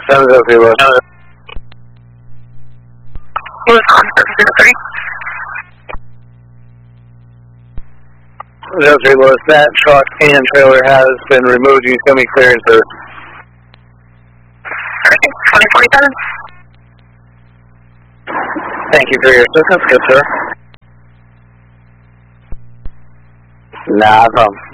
703 Lewis. Lewis on 703. 03 Lewis, that truck and trailer has been removed. You can me clearance, sir. Okay, 2047. Thank you for your assistance, good sir. Nah problem.